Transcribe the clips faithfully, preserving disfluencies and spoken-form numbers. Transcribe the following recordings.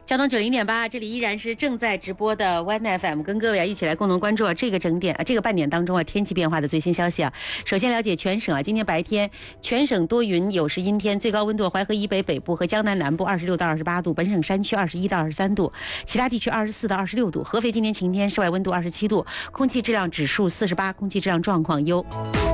交通九零点八，这里依然是正在直播的 One F M， 跟各位啊一起来共同关注啊这个整点啊这个半点当中啊天气变化的最新消息啊。首先了解全省啊，今天白天全省多云有时阴天，最高温度淮河以北北部和江南南部二十六到二十八度，本省山区二十一到二十三度，其他地区二十四到二十六度。合肥今天晴天，室外温度二十七度，空气质量指数四十八，空气质量状况优。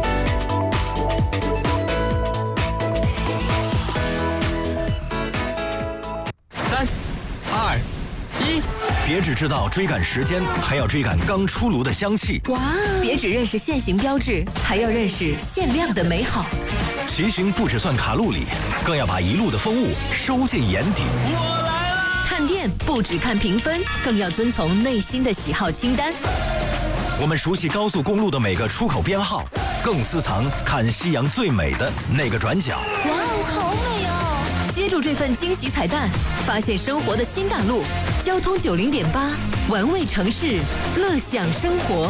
三二一， 别只知道追赶时间，还要追赶刚出炉的香气。 哇！别只认识限行标志，还要认识限量的美好。 骑行不只算卡路里，更要把一路的风物收进眼底。 我来了！ 看店不只看评分，更要遵从内心的喜好清单。 我们熟悉高速公路的每个出口编号，更私藏看夕阳最美的那个转角。 哇哦，好美哦！接住这份惊喜彩蛋，发现生活的新大陆。交通九零点八，玩味城市，乐享生活。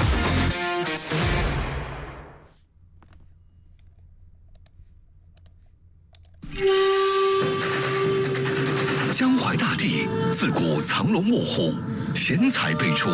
江淮大地自古藏龙卧虎，贤才辈出。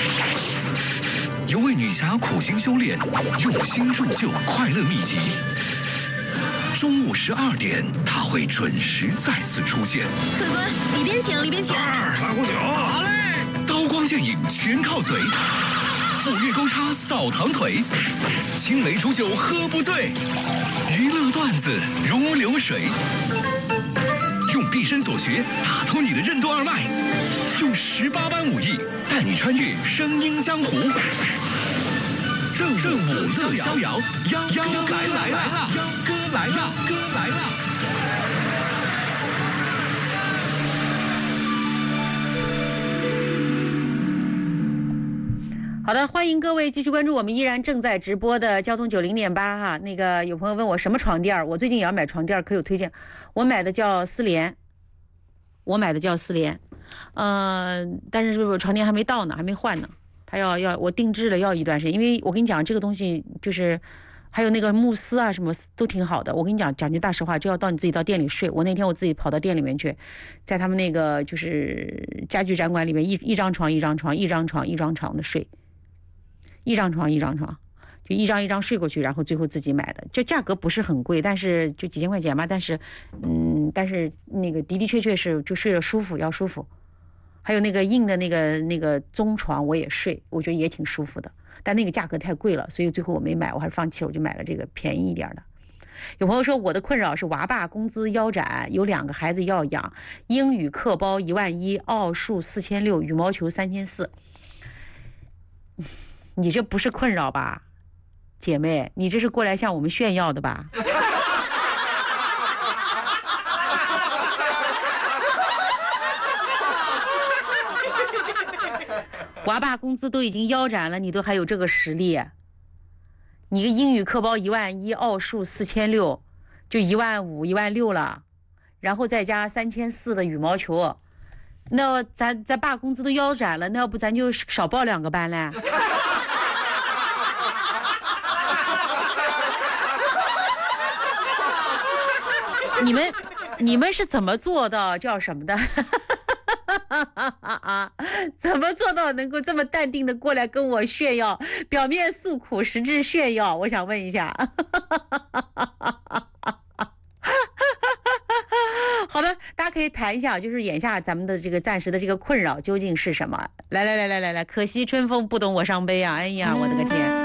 有位女侠苦心修炼，用心铸就快乐秘籍。中午十二点，她会准时再次出现。 客官，里边请，里边请。 二来壶酒，好嘞。刀光剑影全靠嘴，斧钺钩叉扫堂腿，青梅煮酒喝不醉，娱乐段子如流水。用毕生所学打通你的任督二脉，用十八般武艺带你穿越声音江湖。正正午乐逍遥，幺幺哥来了，幺哥来了，哥来了。 好的，欢迎各位继续关注我们依然正在直播的交通九零点八哈。那个有朋友问我什么床垫，我最近也要买床垫，可有推荐？我买的叫丝联，我买的叫丝联，呃，但是我床垫还没到呢，还没换呢。他要要我定制了，要一段时间，因为我跟你讲这个东西就是，还有那个慕斯啊什么都挺好的。我跟你讲讲句大实话，就要到你自己到店里睡。我那天我自己跑到店里面去，在他们那个就是家具展馆里面一一张床一张床一张床一张床的睡。一张床一张床，就一张一张睡过去，然后最后自己买的。这价格不是很贵，但是就几千块钱嘛。但是，嗯，但是那个的的确确是就睡着舒服，要舒服。还有那个硬的那个那个棕床我也睡，我觉得也挺舒服的。但那个价格太贵了，所以最后我没买，我还是放弃了，我就买了这个便宜一点的。有朋友说我的困扰是娃爸工资腰斩，有两个孩子要养，英语课包一万一，奥数四千六，羽毛球三千四。你这不是困扰吧，姐妹？你这是过来向我们炫耀的吧？娃爸工资都已经腰斩了，你都还有这个实力？你个英语课包一万一，奥数四千六，就一万五、一万六了，然后再加三千四的羽毛球，那咱咱爸工资都腰斩了，那要不咱就少报两个班嘞？你们你们是怎么做到叫什么的？怎么做到能够这么淡定的过来跟我炫耀，表面诉苦实质炫耀？我想问一下。好的，大家可以谈一下，就是眼下咱们的这个暂时的这个困扰究竟是什么？来来来来来来，可惜春风不懂我伤悲啊！哎呀，我的个天！